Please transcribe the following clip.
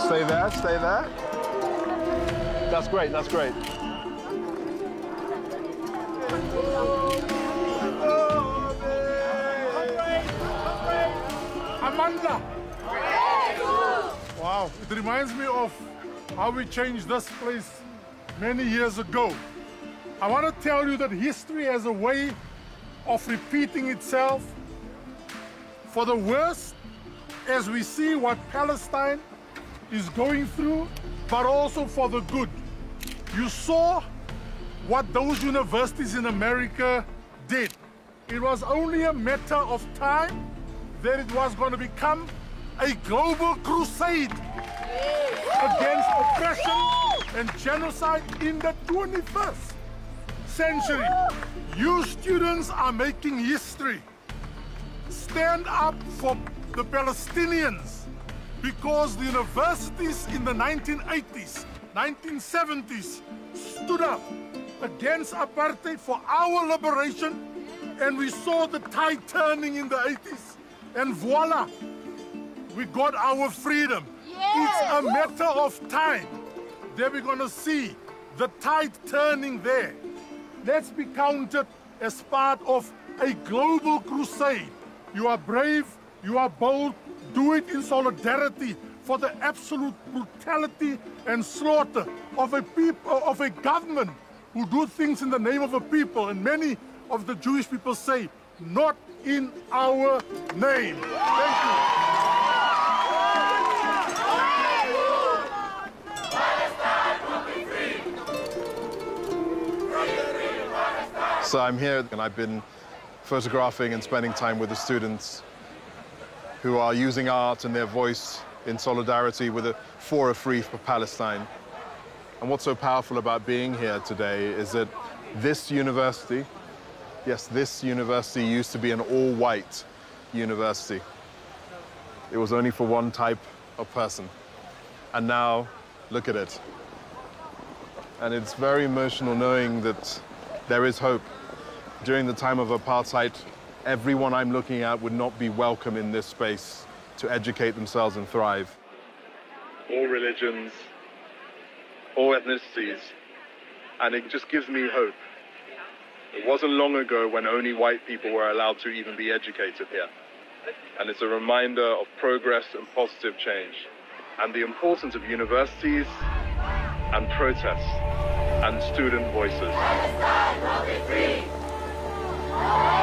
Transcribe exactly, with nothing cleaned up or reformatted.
Stay there, stay there. That's great, that's great. Amanda! Wow, it reminds me of how we changed this place many years ago. I want to tell you that history has a way of repeating itself for the worst, as we see what Palestine is going through, but also for the good. You saw what those universities in America did. It was only a matter of time that it was going to become a global crusade against oppression and genocide in the twenty-first century. You students are making history. Stand up for the Palestinians, because the universities in the nineteen eighties, nineteen seventies stood up against apartheid for our liberation, and we saw the tide turning in the eighties, and voila, we got our freedom. Yes. It's a matter of time that we're going to see the tide turning there. Let's be counted as part of a global crusade. You are brave, you are bold, do it in solidarity for the absolute brutality and slaughter of a people, of a government who do things in the name of a people. And many of the Jewish people say, not in our name. Thank you. So I'm here and I've been photographing and spending time with the students who are using art and their voice in solidarity with a, for a free for Palestine. And what's so powerful about being here today is that this university, yes, this university used to be an all-white university. It was only for one type of person. And now, look at it. And it's very emotional knowing that there is hope. During the time of apartheid, everyone I'm looking at would not be welcome in this space to educate themselves and thrive. All religions, all ethnicities, and it just gives me hope. It wasn't long ago when only white people were allowed to even be educated here. And it's a reminder of progress and positive change, and the importance of universities and protests and student voices. Palestine will be free!